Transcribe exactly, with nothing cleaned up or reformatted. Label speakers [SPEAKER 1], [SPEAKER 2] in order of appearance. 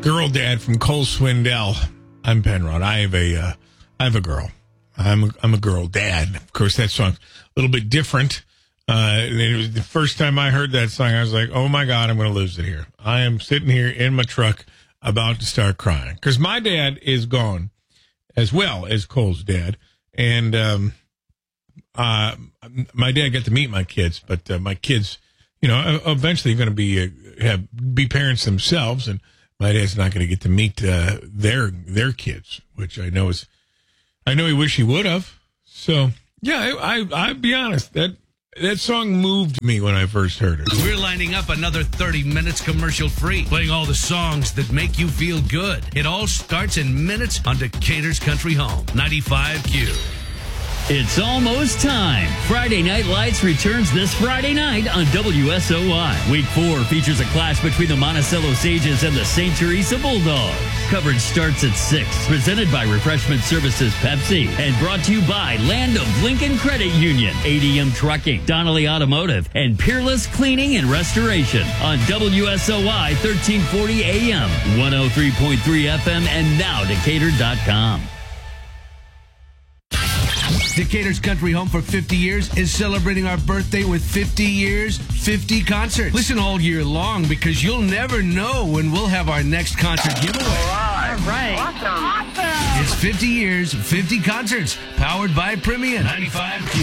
[SPEAKER 1] Girl Dad from Cole Swindell. I'm Penrod. I have a, uh, I have a girl. I'm a, I'm a girl dad. Of course, that song's a little bit different. Uh, it was the first time I heard that song, I was like, oh my God, I'm going to lose it here. I am sitting here in my truck about to start crying. Because my dad is gone as well as Cole's dad. And um, uh, my dad got to meet my kids, but uh, my kids, you know, eventually going to be uh, have be parents themselves, and my dad's not going to get to meet uh, their their kids, which I know is, I know he wish he would have. So yeah, I, I I'll be honest, that that song moved me when I first heard it.
[SPEAKER 2] We're lining up another thirty minutes commercial free, playing all the songs that make you feel good. It all starts in minutes on Decatur's Country Home, ninety-five Q.
[SPEAKER 3] It's almost time. Friday Night Lights returns this Friday night on W S O Y. Week four features a clash between the Monticello Sages and the Saint Teresa Bulldogs. Coverage starts at six. Presented by Refreshment Services Pepsi. And brought to you by Land of Lincoln Credit Union, A D M Trucking, Donnelly Automotive, and Peerless Cleaning and Restoration on W S O Y thirteen forty A M, one oh three point three F M, and now Decatur dot com.
[SPEAKER 2] Decatur's Country Home for fifty years is celebrating our birthday with fifty years, fifty concerts. Listen all year long because you'll never know when we'll have our next concert giveaway.
[SPEAKER 4] All right.
[SPEAKER 5] All right.
[SPEAKER 4] Awesome. Awesome.
[SPEAKER 2] It's fifty years, fifty concerts, powered by Premium. ninety-five Q.